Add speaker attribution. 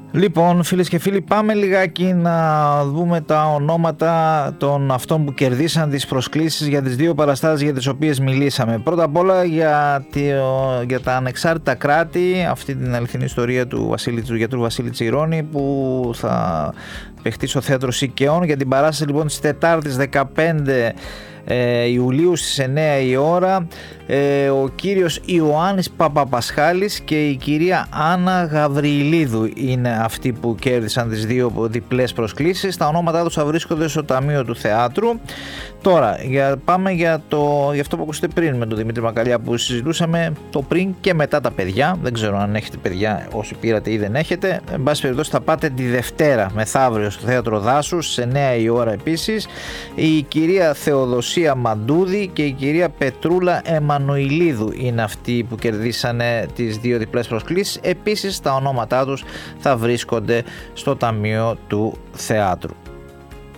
Speaker 1: Λοιπόν, φίλες και φίλοι, πάμε λιγάκι να δούμε τα ονόματα των αυτών που κερδίσαν τις προσκλήσεις για τις δύο παραστάσεις για τις οποίες μιλήσαμε. Πρώτα απ' όλα για τα ανεξάρτητα κράτη, αυτή την αληθινή ιστορία του γιατρού Βασίλη Τσιρόνη, που θα παιχτεί στο θέατρο Σικαιών για την παράσταση λοιπόν της Τετάρτης 15 Ιουλίου στις 9 η ώρα. Ο κύριος Ιωάννης Παπαπασχάλης και η κυρία Άννα Γαβριλίδου είναι αυτοί που κέρδισαν τις δύο διπλές προσκλήσεις. Τα ονόματά τους θα βρίσκονται στο Ταμείο του Θεάτρου. Τώρα πάμε για αυτό που ακούσατε πριν με τον Δημήτρη Μακαλιά, που συζητούσαμε το πριν και μετά τα παιδιά. Δεν ξέρω αν έχετε παιδιά, όσοι πήρατε ή δεν έχετε. Εν πάση περιπτώσει θα πάτε τη Δευτέρα μεθαύριο στο Θέατρο Δάσους στις 9 η ώρα επίσης. Η κυρία Θεοδοσία Μαντούδη και η κυρία Πετρούλα Εμμανουηλίδου είναι αυτοί που κερδίσανε τις δύο διπλές προσκλήσεις. Επίσης τα ονόματά τους θα βρίσκονται στο Ταμείο του Θεάτρου.